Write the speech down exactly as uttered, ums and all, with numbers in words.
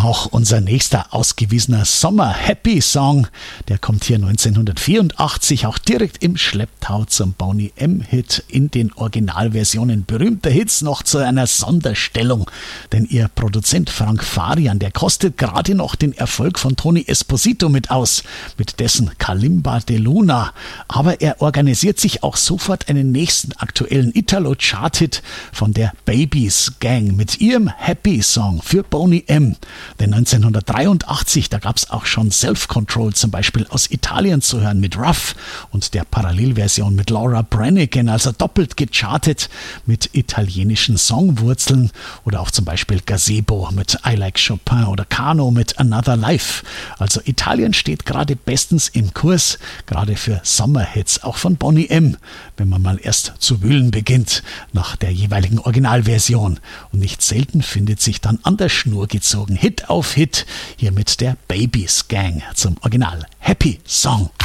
Auch unser nächster ausgewiesener Sommer-Happy-Song, der kommt hier neunzehnhundertvierundachtzig auch direkt im Schlepptau zum Boney M-Hit in den Originalversionen berühmter Hits noch zu einer Sonderstellung. Denn ihr Produzent Frank Farian, der kostet gerade noch den Erfolg von Tony Esposito mit aus, mit dessen Kalimba de Luna. Aber er organisiert sich auch sofort einen nächsten aktuellen Italo-Chart-Hit von der Babies Gang mit ihrem Happy-Song für Boney M. Denn neunzehnhundertdreiundachtzig, da gab es auch schon Self-Control zum Beispiel aus Italien zu hören mit Ruff und der Parallelversion mit Laura Branigan, also doppelt gechartet mit italienischen Songwurzeln, oder auch zum Beispiel Gazebo mit I Like Chopin oder Kano mit Another Life. Also Italien steht gerade bestens im Kurs, gerade für Sommerhits, auch von Boney M., wenn man mal erst zu wühlen beginnt nach der jeweiligen Originalversion. Und nicht selten findet sich dann an der Schnur gezogen Hit auf Hit, hier mit der Babies Gang zum Original Happy Song.